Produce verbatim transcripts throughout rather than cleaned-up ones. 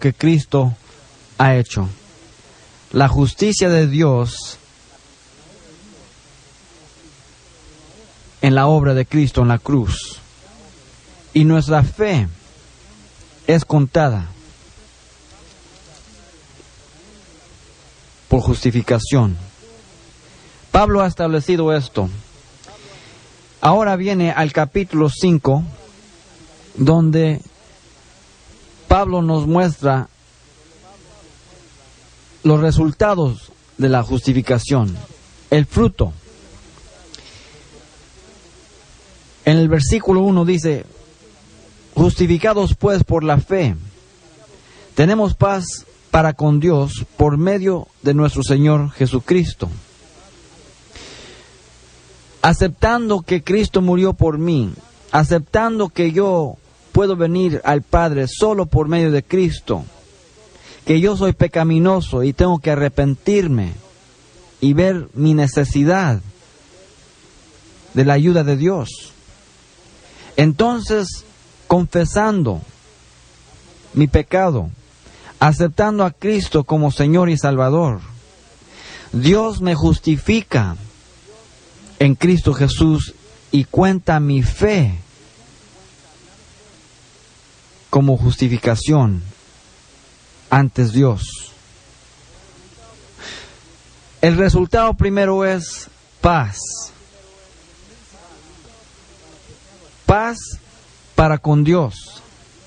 que Cristo ha hecho. La justicia de Dios en la obra de Cristo en la cruz. Y nuestra fe es contada por justificación. Pablo ha establecido esto. Ahora viene al capítulo cinco, donde Pablo nos muestra los resultados de la justificación, el fruto. En el versículo uno dice: justificados pues por la fe, tenemos paz para con Dios por medio de nuestro Señor Jesucristo. Aceptando que Cristo murió por mí, aceptando que yo puedo venir al Padre solo por medio de Cristo, que yo soy pecaminoso y tengo que arrepentirme y ver mi necesidad de la ayuda de Dios. Entonces, confesando mi pecado, aceptando a Cristo como Señor y Salvador, Dios me justifica en Cristo Jesús y cuenta mi fe como justificación ante Dios. El resultado primero es paz. Paz para con Dios.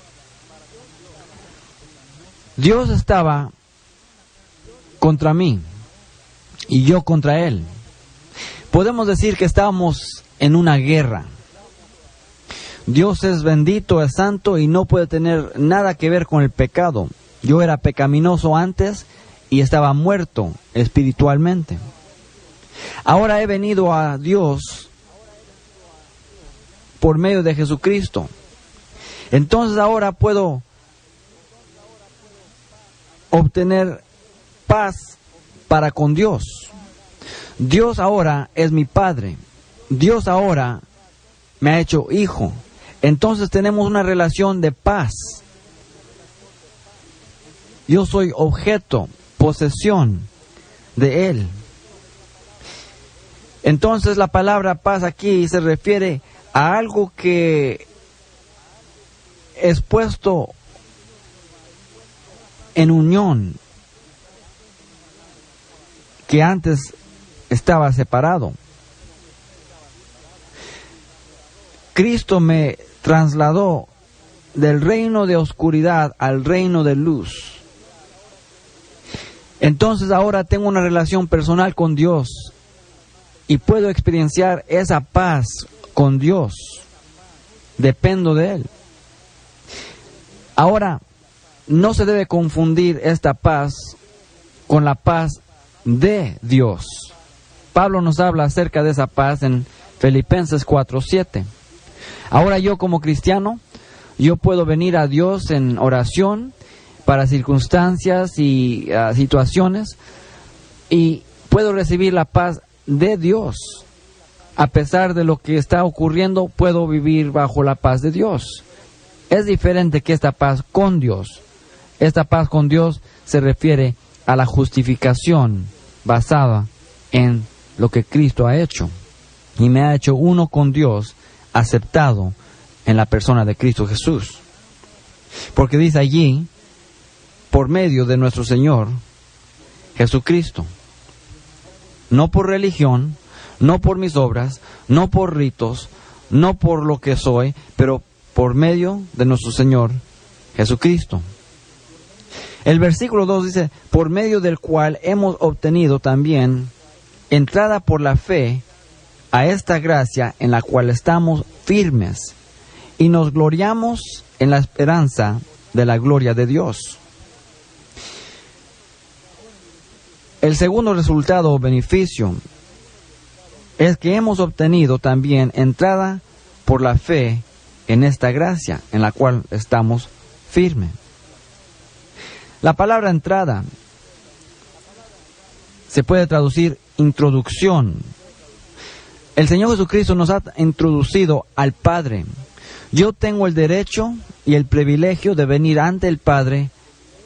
Dios estaba contra mí y yo contra Él. Podemos decir que estábamos en una guerra. Dios es bendito, es santo y no puede tener nada que ver con el pecado. Yo era pecaminoso antes y estaba muerto espiritualmente. Ahora he venido a Dios por medio de Jesucristo. Entonces ahora puedo obtener paz para con Dios. Dios ahora es mi Padre. Dios ahora me ha hecho hijo. Entonces tenemos una relación de paz. Yo soy objeto, posesión de Él. Entonces la palabra paz aquí se refiere a algo que es puesto en unión, que antes estaba separado. Cristo me trasladó del reino de oscuridad al reino de luz. Entonces ahora tengo una relación personal con Dios y puedo experienciar esa paz con Dios. Dependo de Él. Ahora, no se debe confundir esta paz con la paz de Dios. Pablo nos habla acerca de esa paz en Filipenses cuatro siete. Ahora yo como cristiano, yo puedo venir a Dios en oración para circunstancias y uh, situaciones y puedo recibir la paz de Dios. A pesar de lo que está ocurriendo, puedo vivir bajo la paz de Dios. Es diferente que esta paz con Dios. Esta paz con Dios se refiere a la justificación basada en lo que Cristo ha hecho. Y me ha hecho uno con Dios, aceptado en la persona de Cristo Jesús. Porque dice allí, por medio de nuestro Señor Jesucristo. No por religión, no por mis obras, no por ritos, no por lo que soy, pero por medio de nuestro Señor Jesucristo. El versículo dos dice, por medio del cual hemos obtenido también entrada por la fe a esta gracia en la cual estamos firmes y nos gloriamos en la esperanza de la gloria de Dios. El segundo resultado o beneficio es que hemos obtenido también entrada por la fe en esta gracia en la cual estamos firmes. La palabra entrada se puede traducir introducción. El Señor Jesucristo nos ha introducido al Padre. Yo tengo el derecho y el privilegio de venir ante el Padre